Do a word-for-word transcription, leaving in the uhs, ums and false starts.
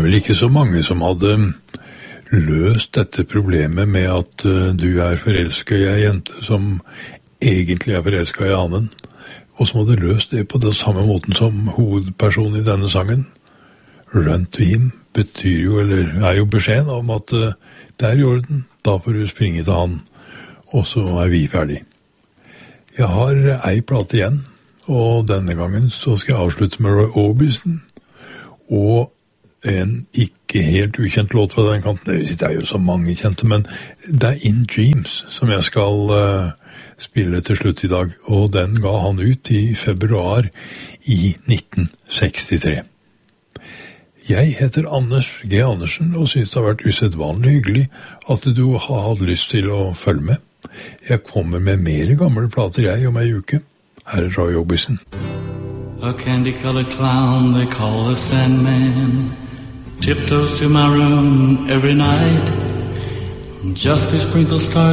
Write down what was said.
vel ikke så mange som hadde løst dette problemet med at uh, du er forelsket i en jente som egentlig er forelsket i annen, og som hadde løst det på den samme måten som hovedpersonen i denne sangen. Run to him betyr jo, eller er jo beskjeden om at uh, det er i orden, da får du springe til han, og så er vi ferdig. Jeg har ei plate igjen, og denne gangen så skal jeg avslutte med Roy Orbison, og en ikke helt ukjent låt fra den kanten. Det er jo så mange kjente, men det er In Dreams som jeg skal uh, spille til slutt i dag, og den ga han ut i februar i nitten sekstitre. Jeg heter Anders G. Andersen og synes det har vært usedvanlig hyggelig at du har hatt lyst til å følge med. Jeg kommer med mer gamle plater jeg om ei uke. Her er Roy Orbison. A candy-colored clown they call the Sandman tiptoes to my room every night just to sprinkle stars